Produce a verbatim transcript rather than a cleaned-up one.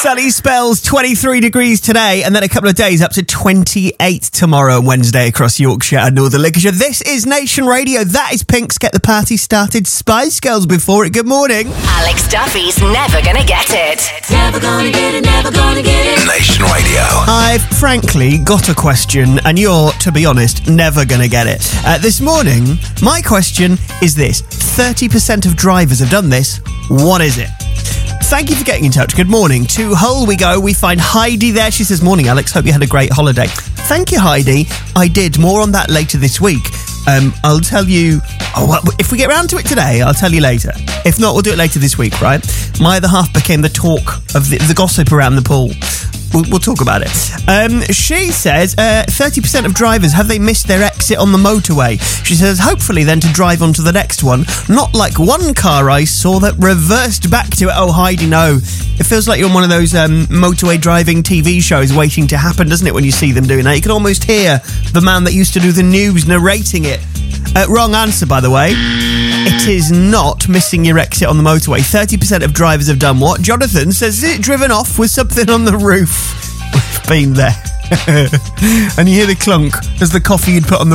Sunny spells, twenty-three degrees today, and then a couple of days up to twenty-eight tomorrow and Wednesday across Yorkshire and Northern Lincolnshire. This is Nation Radio. That is Pink's Get the Party Started. Spice Girls before it. Good morning. Alex Duffy's Never Gonna Get It. Never gonna get it, never gonna get it. Nation Radio. I've frankly got a question, and you're, to be honest, never going to get it. Uh, this morning, my question is this. thirty percent of drivers have done this. What is it? Thank you for getting in touch. Good morning. To Hull we go. We find Heidi there. She says, morning, Alex. Hope you had a great holiday. Thank you, Heidi. I did. More on that later this week. Um, I'll tell you... Oh, well, if we get round to it today, I'll tell you later. If not, we'll do it later this week, right? My other half became the talk of the, the gossip around the pool. We'll, we'll talk about it. Um, she says uh, thirty percent of drivers, have they missed their exit on the motorway? She says, hopefully then to drive on to the next one. Not like one car I saw that reversed back to it. Oh, Heidi, no. It feels like you're on one of those um, motorway driving T V shows waiting to happen, doesn't it, when you see them doing that? You can almost hear the man that used to do the news narrating it. Uh, wrong answer, by the way. It is not missing your exit on the motorway. thirty percent of drivers have done what? Jonathan says, is it driven off with something on the roof? We've been there. And you hear the clunk as the coffee you'd put on the